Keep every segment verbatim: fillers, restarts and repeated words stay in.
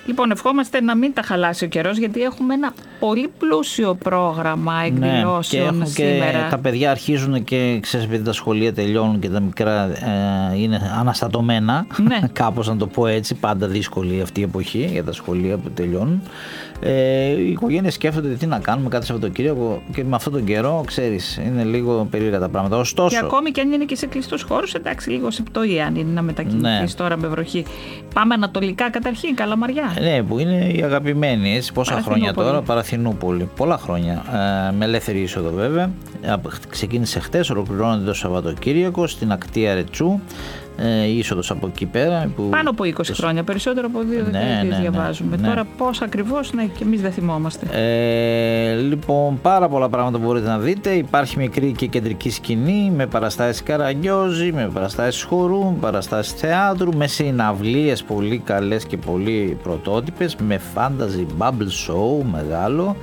Λοιπόν, ευχόμαστε να μην τα χαλάσει ο καιρός, γιατί έχουμε ένα πολύ πλούσιο πρόγραμμα εκδηλώσεων ναι, και σήμερα. Και τα παιδιά αρχίζουν και ξέρεις, επειδή τα σχολεία τελειώνουν και τα μικρά ε, είναι αναστατωμένα, ναι. κάπως να το πω έτσι, πάντα δύσκολη αυτή η εποχή για τα σχολεία που τελειώνουν. Ε, οι οικογένειες σκέφτονται τι να κάνουμε κάθε Σαββατοκύριακο και με αυτόν τον καιρό, ξέρεις, είναι λίγο περίεργα τα πράγματα. Ωστόσο, και ακόμη και αν είναι και σε κλειστούς χώρους, εντάξει, λίγο σε πτωή αν είναι να μετακινηθείς ναι. τώρα με βροχή. Πάμε ανατολικά καταρχήν, Καλαμαριά. Ναι, που είναι η αγαπημένη, έτσι, πόσα χρόνια τώρα, Παραθυνούπολη. Πολλά χρόνια. Ε, με ελεύθερη είσοδο βέβαια. Ξεκίνησε χτες, ολοκληρώνεται το Σαββατοκύριακο στην ακτή Ρετσού. Ε, είσοδος από εκεί πέρα. Που... Πάνω από είκοσι χρόνια, περισσότερο από δύο δεκαετίες ναι, ναι, διαβάζουμε. Ναι. Τώρα πώς ακριβώς, ναι, και εμείς δεν θυμόμαστε. Ε, λοιπόν, πάρα πολλά πράγματα μπορείτε να δείτε. Υπάρχει μικρή και κεντρική σκηνή με παραστάσεις Καραγκιόζη, με παραστάσεις χορού, με παραστάσεις θεάτρου, με συναυλίες πολύ καλές και πολύ πρωτότυπες, με fantasy bubble show μεγάλο.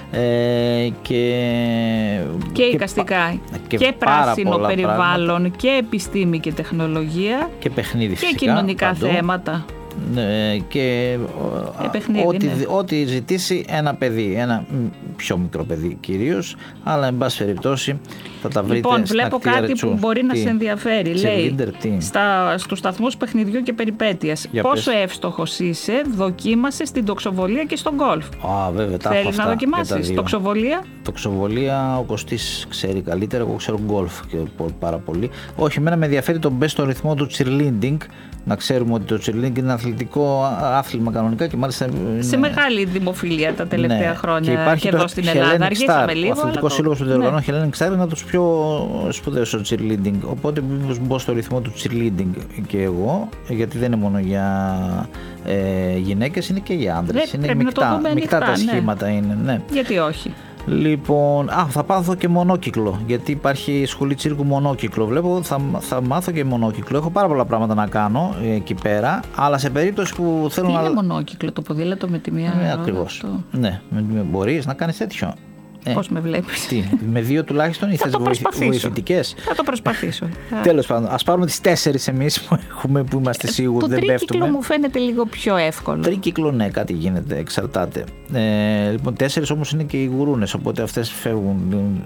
Ε, και, και εικαστικά και, και πράσινο περιβάλλον πράγματα. Και επιστήμη και τεχνολογία και παιχνίδι φυσικά, και κοινωνικά παντού. Θέματα ε, και παιχνίδι, ό,τι, ναι. ό,τι ζητήσει ένα παιδί, ένα πιο μικρό παιδί κυρίως, αλλά εν πάση περιπτώσει θα τα βρείτε. Λοιπόν, στην βλέπω κάτι Ρετσού. που μπορεί τι? να σε ενδιαφέρει. Λέει leader, στα, στους σταθμούς παιχνιδιού και περιπέτειας. Για πόσο πες. Εύστοχος είσαι, δοκίμασε στην τοξοβολία και στον γκολφ. Α, βέβαια, τα Θέλεις αυτά, να δοκιμάσεις τοξοβολία? Τοξοβολία ο Κωστής ξέρει καλύτερα, εγώ ξέρω γκολφ και πάρα πολύ. Όχι, εμένα με ενδιαφέρει τον μπες στο ρυθμό του cheerleading. Να ξέρουμε ότι το cheerleading είναι αθλητικό άθλημα κανονικά και μάλιστα. Είναι... σε μεγάλη δημοφιλία τα τελευταία ναι. χρόνια και, υπάρχει και εδώ στην Ελλάδα. Αργήσαμε λίγο. Ο αθλητικός σύλλογος που διοργανώνει Hellenic Star είναι από τους πιο σπουδαίους στο cheerleading. Οπότε μήπως μπω στο ρυθμό του cheerleading και εγώ, γιατί δεν είναι μόνο για ε, γυναίκες, είναι και για άντρες. Είναι μεικτά, μεικτά τα σχήματα ναι. είναι. Ναι. Γιατί όχι. Λοιπόν, α, θα πάθω και μονόκυκλο, γιατί υπάρχει σχολή τσίρκου μονόκυκλο. Βλέπω, θα, θα μάθω και μονόκυκλο. Έχω πάρα πολλά πράγματα να κάνω εκεί πέρα, αλλά σε περίπτωση που θέλω τι να. Είναι μονόκυκλο, το ποδήλατο με τη μία. Ναι, ακριβώς. Ναι, μπορείς να κάνεις τέτοιο. Ε, Πώς με βλέπεις. Τι, με δύο τουλάχιστον ή θες βοηθητικές. Θα το προσπαθήσω. Τέλος πάντων, ας πάρουμε τις τέσσερις εμείς που έχουμε, που είμαστε σίγουροι δεν πέφτουμε. Το τρίκυκλο μου φαίνεται λίγο πιο εύκολο. Τρίκυκλο, ναι, κάτι γίνεται, εξαρτάται. Ε, λοιπόν, τέσσερις όμως είναι και οι γουρούνες, οπότε αυτές φεύγουν.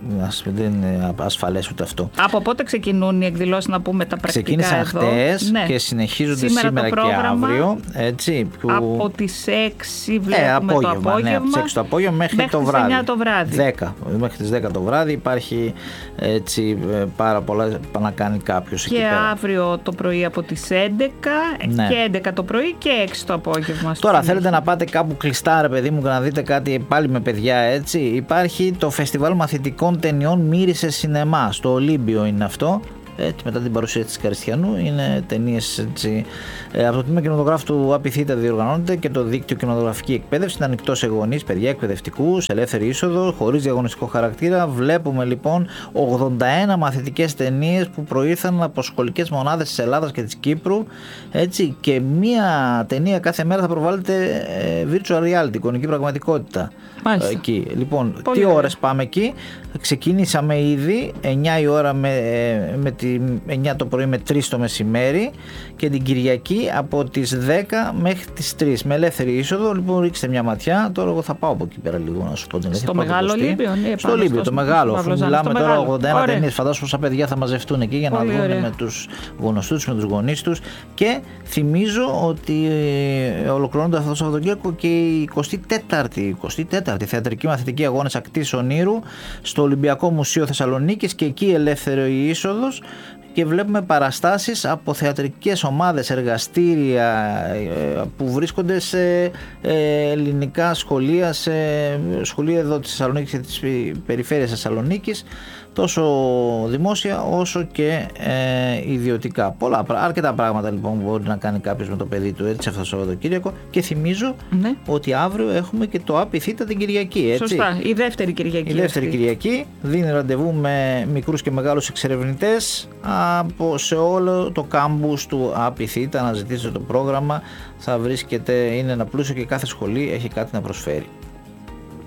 Δεν είναι ασφαλές ούτε αυτό. Από πότε ξεκινούν οι εκδηλώσεις, να πούμε τα πρακτικά? Ξεκίνησαν χτες ναι. και συνεχίζονται σήμερα, σήμερα και αύριο. Έτσι, που... Από τις έξι βλέπουμε ε, απόγευμα, το απόγευμα. Ναι, από τις έξι το απόγευμα μέχρι, μέχρι το βράδυ. εννιά το βράδυ. δέκα, μέχρι τις δέκα το βράδυ υπάρχει έτσι πάρα πολλά να κάνει κάποιος και εκεί πέρα. Αύριο το πρωί από τις έντεκα ναι. και έντεκα το πρωί και έξι το απόγευμα. Τώρα θέλετε να πάτε κάπου κλειστά ρε παιδί μου και να δείτε κάτι πάλι με παιδιά έτσι. Υπάρχει το φεστιβάλ μαθητικών ταινιών Μύρισε Σινεμά, στο Ολύμπιο είναι αυτό. Έτσι, μετά την παρουσίαση της Καριστιανού είναι ταινίες έτσι, ε, από το τμήμα κινηματογράφου του ΑΠΙΘΙΤΑ διοργανώνεται και το δίκτυο κινηματογραφική εκπαίδευση είναι ανοιχτό σε γονείς, παιδιά, εκπαιδευτικούς, ελεύθερη είσοδο, χωρίς διαγωνιστικό χαρακτήρα. Βλέπουμε λοιπόν ογδόντα ένα μαθητικές ταινίες που προήρθαν από σχολικές μονάδες της Ελλάδας και της Κύπρου έτσι, και μία ταινία κάθε μέρα θα προβάλλεται ε, virtual reality, εικονική πραγματικότητα. Μάλιστα. Εκεί. Λοιπόν, πολύ τι ωραία. ώρες πάμε εκεί? Ξεκίνησαμε ήδη εννιά η ώρα με, με τη, εννιά το πρωί με τρεις το μεσημέρι και την Κυριακή από τις δέκα μέχρι τις τρεις με ελεύθερη είσοδο. Λοιπόν, ρίξτε μια ματιά. Τώρα εγώ θα πάω από εκεί πέρα λίγο να σου πω την αλήθεια. Στο μεγάλο Ολύμπιο, ναι, στο Ολύμπιο, το μεγάλο. Αφού μιλάμε τώρα ογδόντα ένα ταινίες, φαντάζομαι πόσα παιδιά θα μαζευτούν εκεί για πολύ να δουν με τους γνωστούς, με τους γονείς τους. Και θυμίζω ότι ολοκληρώνονται αυτό το Σαββατοκύριακο και η εικοστή τέταρτη θεατρική μαθητική αγώνες Ακτής Ονείρου στο Ολυμπιακό Μουσείο Θεσσαλονίκης και εκεί ελεύθερη είσοδος και βλέπουμε παραστάσεις από θεατρικές ομάδες, εργαστήρια που βρίσκονται σε ελληνικά σχολεία, σε σχολεία εδώ της Θεσσαλονίκης και της περιφέρειας Θεσσαλονίκης, τόσο δημόσια όσο και ε, ιδιωτικά. Πολλά, αρκετά πράγματα λοιπόν μπορεί να κάνει κάποιος με το παιδί του έτσι αυτό το Σαββατοκύριακο και θυμίζω ναι. ότι αύριο έχουμε και το ΑΠΙΘΙΤΑ την Κυριακή. Έτσι. Σωστά, η δεύτερη Κυριακή. Η δεύτερη αυτή. Κυριακή δίνει ραντεβού με μικρούς και μεγάλους εξερευνητές από σε όλο το κάμπους του ΑΠΙΘΙΤΑ. Να ζητήσετε το πρόγραμμα, θα βρίσκεται, είναι ένα πλούσιο και κάθε σχολή έχει κάτι να προσφέρει.